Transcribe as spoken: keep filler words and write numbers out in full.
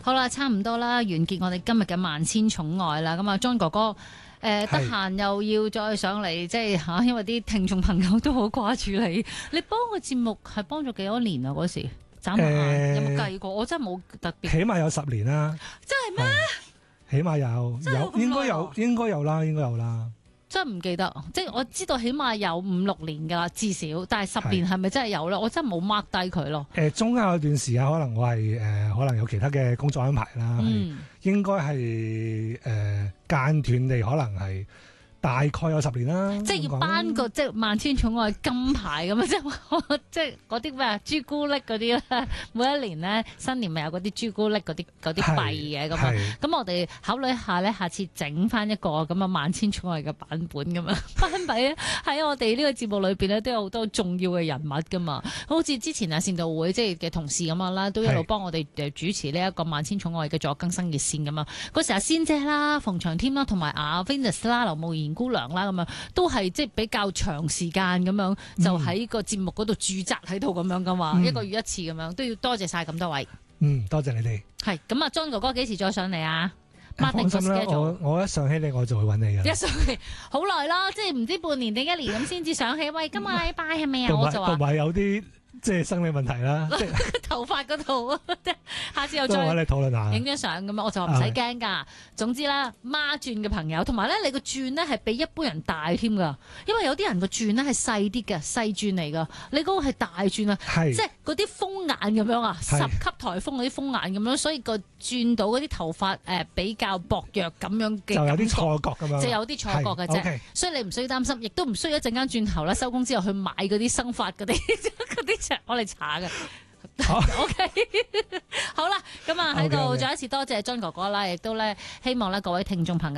好啦，差唔多啦，完結我哋今日嘅萬千寵愛啦。咁啊，John 哥哥，誒、呃，得閒又要再上嚟，即係吓，因為啲聽眾朋友都好掛住你。你幫個節目係幫咗幾多年啊？嗰時眨下眼有冇計過？我真係冇特別。 起碼有十年啦。 真係咩？ 起碼有，有應該有，應該有啦，應該有啦。 真係唔記得，即係我知道起碼有五六年噶啦，至少。但係十年係咪真係有咧？我真係冇 mark 低佢咯。 誒、呃，中間有段時間可能我係誒、呃，可能有其他嘅工作安排啦， 嗯、 應該係誒間斷地，可能係大概有十年啦。 即係要頒個即係萬千寵愛金牌咁啊！即係即係嗰啲咩朱古力嗰啲咧，每一年咧新年咪有嗰啲朱古力嗰啲嗰啲幣嘅咁啊！咁我哋考慮一下咧，下次整翻一個咁啊萬千寵愛嘅版本咁啊！頒俾咧喺我哋呢個節目裏邊咧都有好多重要嘅人物噶嘛，好似之前啊善導會即係嘅同事咁樣啦，都一路幫我哋誒主持呢一個萬千寵愛嘅助更生熱線咁啊！嗰時阿仙姐啦、馮長添啦，同埋阿 Venus 啦、劉慕賢姑娘啦咁啊，都係即係比較長時間咁樣，嗯、就喺個節目嗰度駐紮喺度咁樣噶嘛，嗯、一個月一次咁樣，都要多謝晒咁多位。 嗯，多謝你哋。係咁啊，John 哥哥幾時再上嚟啊？ 放心啦，我我一上起你，我就會揾你噶。 一上起好耐啦，即係唔知半年定一年咁先至上起。喂，今個禮拜係咪啊？我就話同埋有啲。即係生理問題啦，即係頭髮嗰度，下次又再你討論下， 影張相咁樣，我就話唔使驚噶。總之啦，孖鑽嘅朋友，同埋咧，你個鑽咧係比一般人大添噶，因為有啲人個鑽咧係細啲嘅，細鑽嚟噶，你嗰個係大鑽啊，即係嗰啲風眼咁樣啊，十級颱風嗰啲風眼咁樣，所以個鑽到嗰啲頭髮誒比較薄弱咁樣嘅， 就有啲錯覺咁樣， 就有啲錯覺嘅啫。 Okay. 所以你唔需要擔心，亦都唔需要一陣間轉頭啦，收工之後去買嗰啲生髮嗰啲嗰啲。我嚟查嘅，OK， 好啦，咁啊喺度再一次多謝 John 哥哥啦，亦都咧希望咧各位聽眾朋友。